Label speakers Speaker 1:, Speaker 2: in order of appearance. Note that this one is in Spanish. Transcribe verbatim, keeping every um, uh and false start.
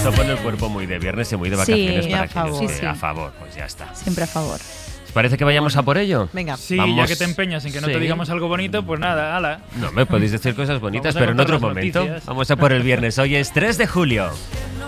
Speaker 1: Esto pone el cuerpo muy de viernes y muy de vacaciones
Speaker 2: Sí,
Speaker 1: para
Speaker 2: a
Speaker 1: quienes
Speaker 2: favor.
Speaker 1: esté
Speaker 2: Sí, sí.
Speaker 1: a favor. Pues ya está.
Speaker 2: Siempre a favor.
Speaker 1: ¿Os parece que vayamos a por ello?
Speaker 3: Venga.
Speaker 4: Sí,
Speaker 1: Vamos.
Speaker 4: ya que te empeñas en que no
Speaker 1: Sí.
Speaker 4: te digamos algo bonito, pues nada, ala.
Speaker 1: No, me podéis decir cosas bonitas,
Speaker 4: Vamos a
Speaker 1: pero en
Speaker 4: contar
Speaker 1: otro
Speaker 4: las
Speaker 1: momento.
Speaker 4: noticias.
Speaker 1: Vamos a por el viernes. Hoy es tres de julio.